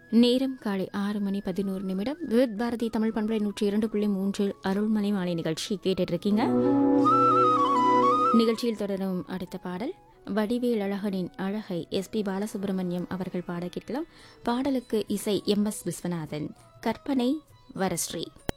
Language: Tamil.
நேரம் காலை 6:11 வித் பாரதி தமிழ் பண்பலை 102.3 அருள்மலை மாலை நிகழ்ச்சி கேட்டுட்டு இருக்கீங்க. நிகழ்ச்சியில் தொடரும் அடுத்த பாடல் வடிவேல் அழகனின் அழகை SP பாலசுப்ரமணியம் அவர்கள் பாட கேட்கலாம். பாடலுக்கு இசை MS விஸ்வநாதன், கற்பனை வரஸ்ரீ.